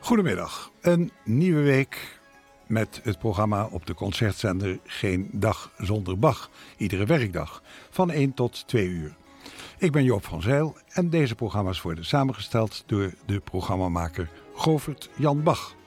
Goedemiddag, een nieuwe week met het programma op de concertzender Geen Dag Zonder Bach. Iedere werkdag van 1 tot 2 uur. Ik ben Joop van Zijl en deze programma's worden samengesteld door de programmamaker Govert Jan Bach.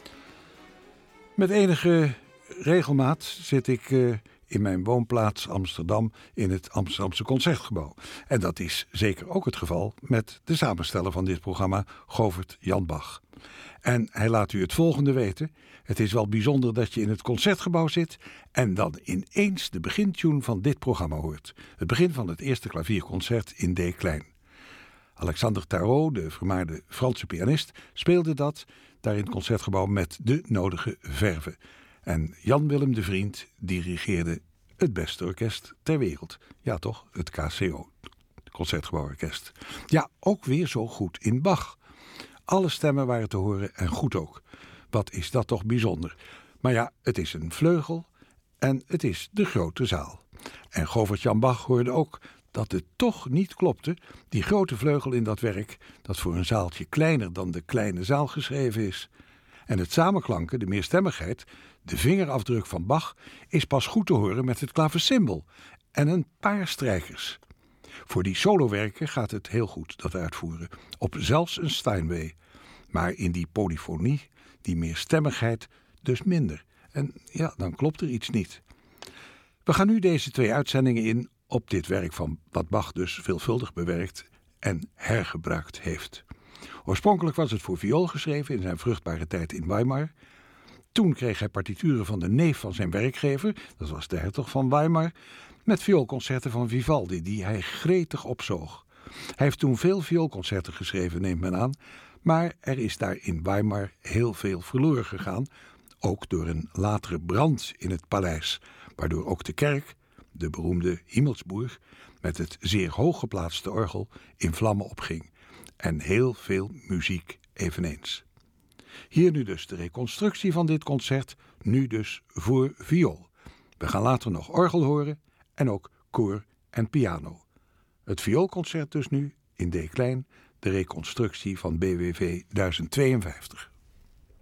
Met enige regelmaat zit ik in mijn woonplaats Amsterdam in het Amsterdamse Concertgebouw. En dat is zeker ook het geval met de samensteller van dit programma, Govert Jan Bach. En hij laat u het volgende weten. Het is wel bijzonder dat je in het Concertgebouw zit en dan ineens de begintune van dit programma hoort. Het begin van het eerste klavierconcert in D klein. Alexander Tarot, de vermaarde Franse pianist, speelde dat daar in het Concertgebouw met de nodige verve. En Jan Willem de Vriend dirigeerde het beste orkest ter wereld. Ja toch, het KCO, het Concertgebouworkest. Ja, ook weer zo goed in Bach. Alle stemmen waren te horen en goed ook. Wat is dat toch bijzonder. Maar ja, het is een vleugel en het is de grote zaal. En Govert Jan Bach hoorde ook dat het toch niet klopte. Die grote vleugel in dat werk, dat voor een zaaltje kleiner dan de kleine zaal geschreven is. En het samenklanken, de meerstemmigheid, de vingerafdruk van Bach is pas goed te horen met het klaversymbol en een paar strijkers. Voor die solowerken gaat het heel goed, dat uitvoeren, op zelfs een Steinway. Maar in die polyfonie, die meerstemmigheid, dus minder. En ja, dan klopt er iets niet. We gaan nu deze 2 uitzendingen in op dit werk van wat Bach dus veelvuldig bewerkt en hergebruikt heeft. Oorspronkelijk was het voor viool geschreven in zijn vruchtbare tijd in Weimar. Toen kreeg hij partituren van de neef van zijn werkgever, dat was de hertog van Weimar, met vioolconcerten van Vivaldi, die hij gretig opzoog. Hij heeft toen veel vioolconcerten geschreven, neemt men aan, maar er is daar in Weimar heel veel verloren gegaan, ook door een latere brand in het paleis, waardoor ook de kerk, de beroemde Himmelsburg, met het zeer hoog geplaatste orgel in vlammen opging. En heel veel muziek eveneens. Hier nu dus de reconstructie van dit concert, nu dus voor viool. We gaan later nog orgel horen en ook koor en piano. Het vioolconcert dus nu in D klein, de reconstructie van BWV 1052.